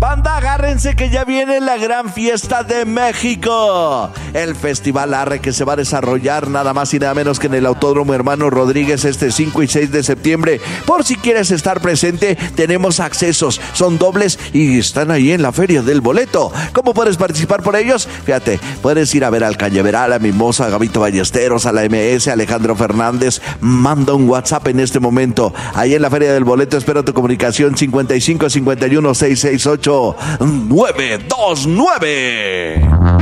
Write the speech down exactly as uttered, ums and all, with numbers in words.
Banda, agárrense que ya viene la gran fiesta de México. El Festival Arre, que se va a desarrollar nada más y nada menos que en el Autódromo Hermano Rodríguez este cinco y seis de septiembre. Por si quieres estar presente, tenemos accesos, son dobles y están ahí en la Feria del Boleto. ¿Cómo puedes participar por ellos? Fíjate, puedes ir a ver al Cañaveral, a Mimosa, a Gabito Ballesteros, a la M S, a Alejandro Fernández. Manda un WhatsApp en este momento. Ahí en la Feria del Boleto espero tu comunicación cincuenta y cinco cincuenta y uno seiscientos sesenta y ocho nueve dos nueve.